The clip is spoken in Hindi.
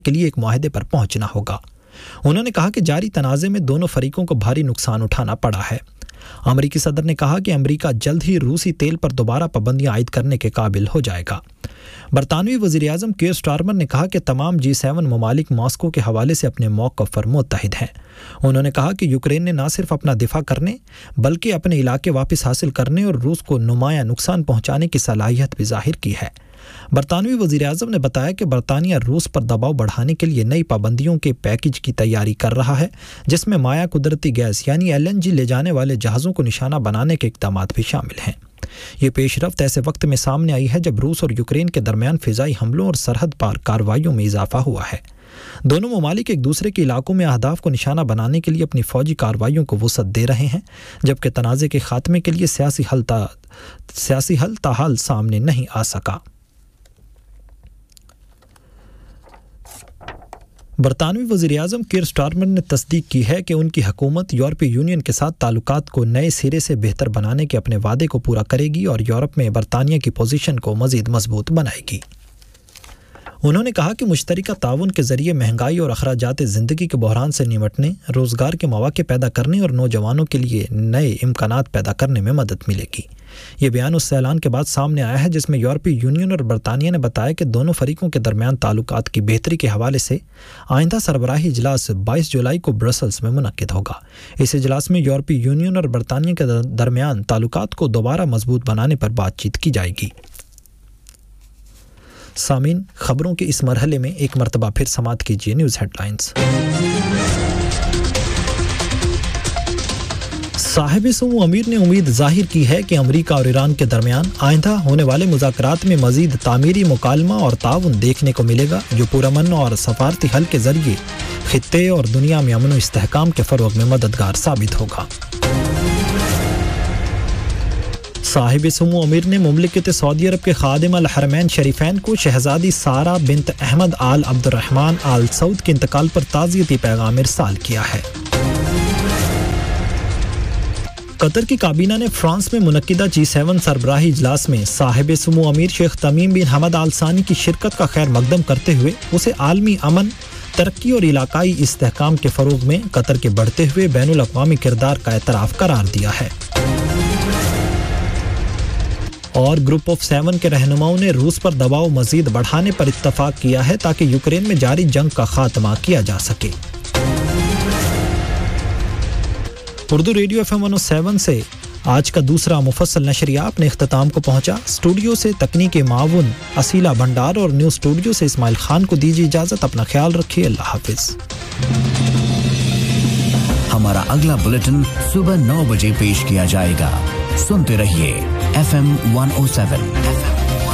के लिए एक मुआहदे पर पहुंचना होगा। उन्होंने कहा कि जारी तनाज़े में दोनों फरीकों को भारी नुकसान उठाना पड़ा है। अमरीकी सदर ने कहा कि अमरीका जल्द ही रूसी तेल पर दोबारा पाबंदियां आयद करने के काबिल हो जाएगा। बरतानवी वज़ीर-ए-आज़म कीर स्टारमर ने कहा कि तमाम G7 ममालिक मॉस्को के हवाले से अपने मौक़िफ़ पर मुत्तहिद हैं। उन्होंने कहा कि यूक्रेन ने न सिर्फ अपना दिफा करने बल्कि अपने इलाके वापस हासिल करने और रूस को नुमाया नुकसान पहुंचाने की सलाहियत भी जाहिर की है। बरतानवी वज़ीर-ए-आज़म ने बताया कि बरतानिया रूस पर दबाव बढ़ाने के लिए नई पाबंदियों के पैकेज की तैयारी कर रहा है, जिसमें माया कुदरती गैस यानी LNG ले जाने वाले जहाज़ों को निशाना बनाने के इक़दामात भी शामिल हैं। ये पेशरफ्त ऐसे वक्त में सामने आई है जब रूस और यूक्रेन के दरमियान फ़िज़ाई हमलों और सरहद पार कार्रवाइयों में इजाफा हुआ है। दोनों ममालिक एक दूसरे के इलाकों में अहदाफ को निशाना बनाने के लिए अपनी फ़ौजी कार्रवाइयों को वुसअत दे रहे हैं, जबकि तनाज़े के खात्मे के लिए सियासी हल ताहाल सामने नहीं आ सका। बरतानवी वज़ीर-ए-आज़म कीर स्टारमर ने तस्दीक की है कि उनकी हुकूमत यूरोपीय यूनियन के साथ ताल्लुकात को नए सिरे से बेहतर बनाने के अपने वादे को पूरा करेगी और यूरोप में बरतानिया की पोजीशन को मज़ीद मजबूत बनाएगी। उन्होंने कहा कि मुश्तरका ताउन के ज़रिए महंगाई और अखराजात ज़िंदगी के बहरान से निपटने, रोज़गार के मौक़े पैदा करने और नौजवानों के लिए नए इम्कानात पैदा करने में मदद मिलेगी। ये बयान उस ऐलान के बाद सामने आया है जिसमें यूरोपीय यूनियन और बरतानिया ने बताया कि दोनों फरीकों के दरमियान ताल्लुकात की बेहतरी के हवाले से आइंदा सरबराही इजलास 22 जुलाई को ब्रसल्स में मुनक्किद होगा। इस इजलास में यूरोपीय यूनियन और बरतानिया के दरमियान ताल्लुकात को दोबारा मजबूत बनाने पर बातचीत की जाएगी। सामीन, खबरों के इस मरहले में एक मरतबा फिर समाअत कीजिए न्यूज़ हेडलाइंस। साहिब-ए-सुमो अमीर ने उम्मीद जाहिर की है कि अमरीका और ईरान के दरमियान आइंदा होने वाले मुज़ाकरात में मज़ीद तामीरी मुकालमा और ताउन देखने को मिलेगा, जो पुरअमन और सफारती हल के ज़रिए खित्ते और दुनिया में अमन व इस्तेहकाम के फ़रोग़ में मददगार साबित होगा। साहिब-ए-सुमो अमीर ने मुमलिकत सऊदी अरब के खादिम अल हरमैन शरीफैन को शहज़ादी सारा बिन्त अहमद आल अब्दुर्रहमान आल सऊद के इंतकाल पर ताज़ियती पैगाम इरसाल किया है। कतर की काबीना ने फ्रांस में मुनक्किदा G7 सरबराही इजलास में साहिब-ए-सुमो अमीर शेख तमीम बिन हमद आल सानी की शिरकत का खैर मकदम करते हुए उसे आलमी अमन, तरक्की और इलाकाई इस्तेहकाम के फ़रोग़ में कतर के बढ़ते हुए बैनुल अक़वामी किरदार का एतराफ़ करार दिया है। और ग्रुप ऑफ 7 के रहनुमाओं ने रूस पर दबाव मज़ीद बढ़ाने पर इत्तफ़ाक़ किया है ताकि यूक्रेन में जारी जंग का खात्मा किया जा सके। उर्दू रेडियो FM 107 से आज का दूसरा मुफस्सल नशरिया अपने इख्तिताम को पहुंचा। स्टूडियो से तकनीकी मावून असीला भंडार और न्यूज़ स्टूडियो से इस्माइल खान को दीजिए इजाज़त। अपना ख्याल रखिए। अल्लाह हाफिज़। हमारा अगला बुलेटिन सुबह 9 बजे पेश किया जाएगा। सुनते रहिए FM 107।